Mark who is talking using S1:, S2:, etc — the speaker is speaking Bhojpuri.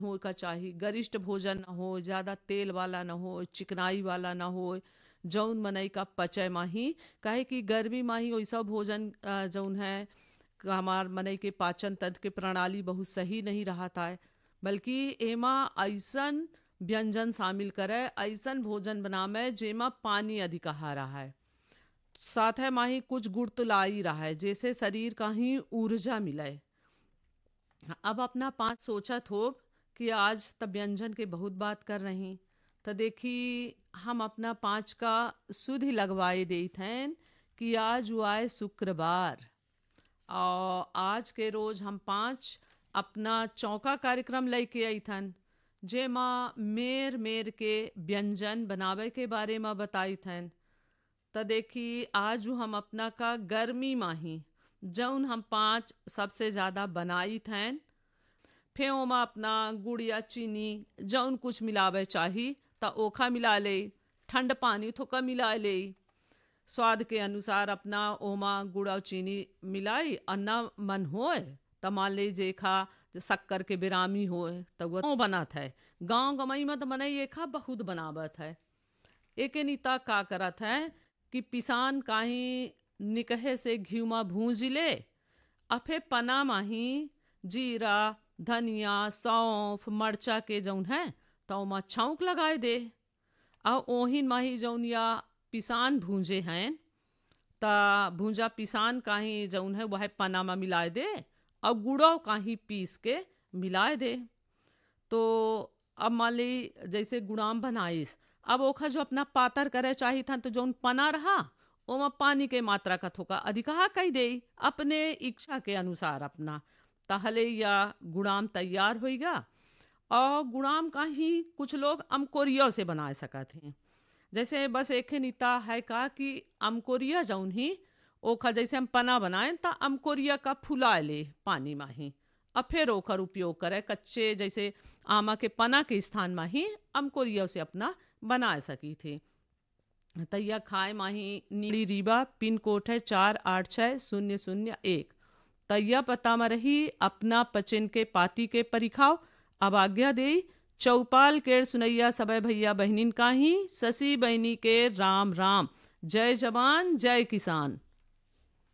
S1: हो का चाही, गरिष्ठ भोजन न हो, ज़्यादा तेल वाला न हो, चिकनाई वाला न हो, जौन मनई का पचय माही। काहे कि गर्मी माही वैसा भोजन जौन है हमार मनई के पाचन तंत्र के प्रणाली बहुत सही नहीं रहता है। बल्कि एमा ऐसन व्यंजन शामिल करे, ऐसन भोजन बनावे जेमा पानी अधिक आ रहा है। साथ है माही कुछ गुड़ तो ला ही रहा है, जैसे शरीर का ही ऊर्जा मिले। अब अपना पाँच सोचत हो कि आज तब व्यंजन के बहुत बात कर रही, तो देखी हम अपना पाँच का सुध ही लगवाए देत हैं कि आज हुआ है शुक्रवार। और आज के रोज हम पाँच अपना चौका कार्यक्रम लेके आई थन, जेमा मेर मेर के व्यंजन बनावे के बारे में बताई थन। तो देखी आज हम अपना का गर्मी माही जौन हम पाँच सबसे ज्यादा बनाई थैन। फिर ओमा अपना गुड़ या चीनी जौन कुछ मिलावे चाही त ओखा मिला ले, ठंड पानी थोका मिला ले। स्वाद के अनुसार अपना ओमा गुड़ और चीनी मिलाई, और न मन होए त मान ली जेखा शक्कर के बिरामी होए तो वो बनत है। गांव गमई में तो मनई एखा बहुत बनावत है। एके नीता का करत है कि पिसान काही निकहे से घी में भूंज ले, अफे पना माही जीरा, धनिया, सौंफ, मरचा के जौन है तो ओमा छौंक लगाए दे। और ओहिन माही जौन या पिसान भूंजे हैं ता भूंजा पिसान काही जौन है वह पना में मिलाए दे, और गुड़ो काही पीस के मिलाए दे। तो अब मान ली जैसे गुड़ाम बनाइस, अब ओखा जो अपना पातर करे चाही था तो जौन पना रहा ओमा पानी के मात्रा का थोका अधिका कही दे अपने इच्छा के अनुसार अपना, तहले या गुड़ाम तैयार होइगा। और गुड़ाम का ही कुछ लोग अमकोरिया से बना सकते हैं। जैसे बस एक नीता है का कि अमकोरिया जौन ही ओखा जैसे हम पना बनाए ता अमकोरिया का फुला ले पानी में ही, और फिर ओकर उपयोग करे कच्चे जैसे आमा के पना के स्थान में ही अमकोरिया से अपना बना सकी थी। तैया खाए माही नीली रीबा, पिन कोड है 486001। तैया पता में रही अपना पचिन के पाती के परिखाव। अब आज्ञा दे चौपाल के सुनैया सबे भैया बहनिन का ही, ससी बहनी के राम राम। जय जवान जय किसान।